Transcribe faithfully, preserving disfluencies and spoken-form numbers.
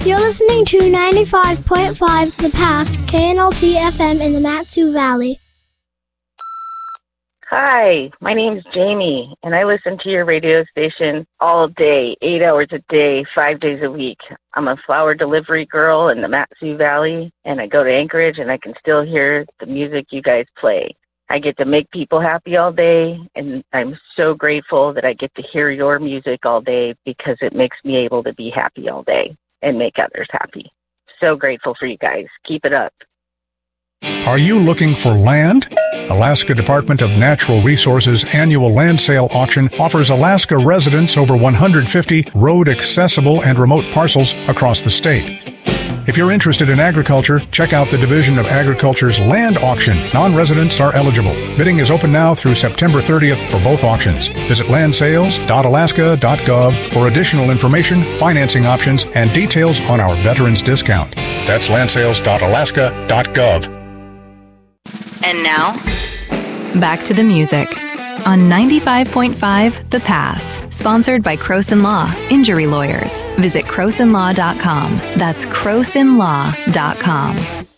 You're listening to ninety-five point five The Pass, K N L T F M in the Mat-Su Valley. Hi, my name's Jamie, and I listen to your radio station all day, eight hours a day, five days a week. I'm a flower delivery girl in the Mat-Su Valley, and I go to Anchorage, and I can still hear the music you guys play. I get to make people happy all day, and I'm so grateful that I get to hear your music all day because it makes me able to be happy all day and make others happy. So grateful for you guys. Keep it up. Are you looking for land? Alaska Department of Natural Resources annual land sale auction offers Alaska residents over one hundred fifty road-accessible and remote parcels across the state. If you're interested in agriculture, check out the Division of Agriculture's land auction. Non-residents are eligible. Bidding is open now through September thirtieth for both auctions. Visit land sales dot alaska dot gov for additional information, financing options, and details on our veterans discount. That's land sales dot alaska dot gov. And now, back to the music on ninety-five point five The Pass, sponsored by Croson Law, Injury Lawyers. Visit croson law dot com. That's croson law dot com.